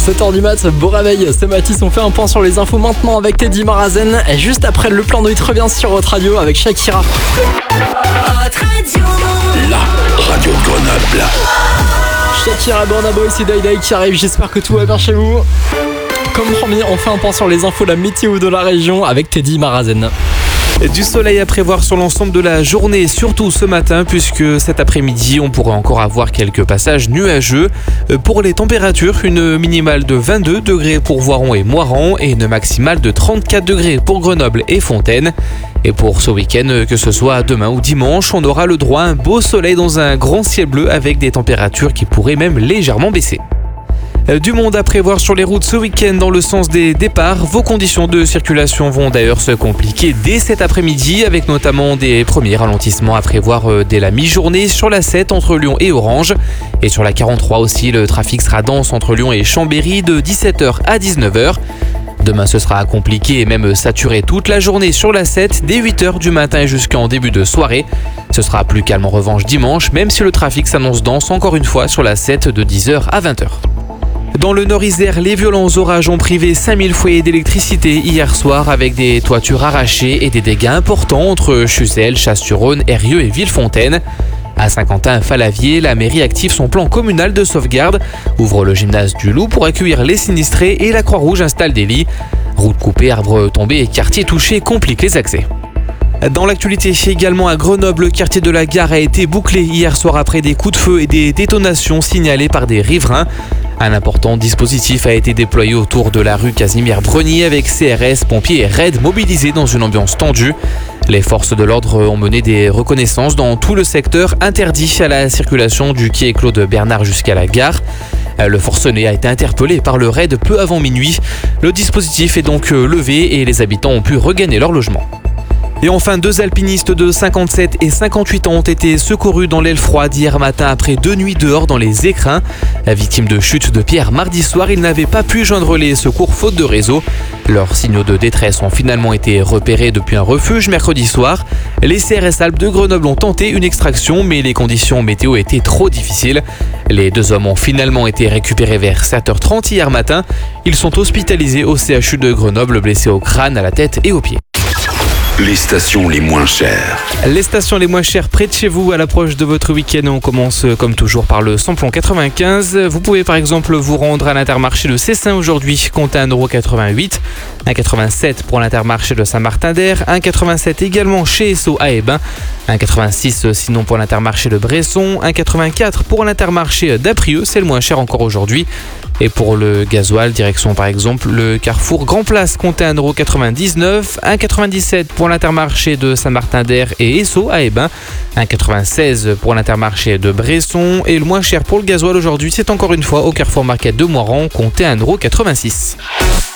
7h du mat, beau réveil, c'est Mathis, on fait un point sur les infos maintenant avec Teddy Marazen. Et juste après, le plan de hit revient sur votre radio avec Shakira. La radio de Grenoble. Shakira, Burna Boy, c'est Day Day qui arrive, j'espère que tout va bien chez vous. Comme promis, on fait un point sur les infos, la météo de la région avec Teddy Marazen. Du soleil à prévoir sur l'ensemble de la journée, surtout ce matin, puisque cet après-midi, on pourrait encore avoir quelques passages nuageux. Pour les températures, une minimale de 22 degrés pour Voiron et Moirans et une maximale de 34 degrés pour Grenoble et Fontaine. Et pour ce week-end, que ce soit demain ou dimanche, on aura le droit à un beau soleil dans un grand ciel bleu avec des températures qui pourraient même légèrement baisser. Du monde à prévoir sur les routes ce week-end dans le sens des départs. Vos conditions de circulation vont d'ailleurs se compliquer dès cet après-midi avec notamment des premiers ralentissements à prévoir dès la mi-journée sur la 7 entre Lyon et Orange. Et sur la 43 aussi, le trafic sera dense entre Lyon et Chambéry de 17h à 19h. Demain, ce sera compliqué et même saturé toute la journée sur la 7 dès 8h du matin jusqu'en début de soirée. Ce sera plus calme en revanche dimanche, même si le trafic s'annonce dense encore une fois sur la 7 de 10h à 20h. Dans le Nord-Isère, les violents orages ont privé 5000 foyers d'électricité hier soir avec des toitures arrachées et des dégâts importants entre Chuzelles, Chasse-sur-Rhône, Eyrieux et Villefontaine. À Saint-Quentin-Falavier, la mairie active son plan communal de sauvegarde, ouvre le gymnase du Loup pour accueillir les sinistrés et la Croix-Rouge installe des lits. Routes coupées, arbres tombés et quartiers touchés compliquent les accès. Dans l'actualité, également à Grenoble, le quartier de la Gare a été bouclé hier soir après des coups de feu et des détonations signalées par des riverains. Un important dispositif a été déployé autour de la rue Casimir-Brenier avec CRS, pompiers et RAID mobilisés dans une ambiance tendue. Les forces de l'ordre ont mené des reconnaissances dans tout le secteur interdit à la circulation du quai Claude Bernard jusqu'à la gare. Le forcené a été interpellé par le RAID peu avant minuit. Le dispositif est donc levé et les habitants ont pu regagner leur logement. Et enfin, 2 alpinistes de 57 et 58 ans ont été secourus dans l'aile froide hier matin après 2 nuits dehors dans les écrins. Victimes de chute de pierre mardi soir, ils n'avaient pas pu joindre les secours faute de réseau. Leurs signaux de détresse ont finalement été repérés depuis un refuge mercredi soir. Les CRS Alpes de Grenoble ont tenté une extraction, mais les conditions météo étaient trop difficiles. Les 2 hommes ont finalement été récupérés vers 7h30 hier matin. Ils sont hospitalisés au CHU de Grenoble, blessés au crâne, à la tête et aux pieds. Les stations les moins chères. Les stations les moins chères près de chez vous à l'approche de votre week-end. On commence comme toujours par le samplon 95. Vous pouvez par exemple vous rendre à l'Intermarché de Cessin aujourd'hui, comptez 1,88 €. 1,87 pour l'Intermarché de Saint-Martin-d'Air. 1,87 également chez Esso à Hébin. 1,86 sinon pour l'Intermarché de Bresson. 1,84 pour l'Intermarché d'Aprieux, c'est le moins cher encore aujourd'hui. Et pour le gasoil, direction par exemple le Carrefour Grand Place, comptez 1,99 €. 1,97 pour l'Intermarché de Saint-Martin-d'Air et Esso à Hébin. 1,96 pour l'Intermarché de Bresson. Et le moins cher pour le gasoil aujourd'hui, c'est encore une fois au Carrefour Market de Moirans, comptez 1,86 €.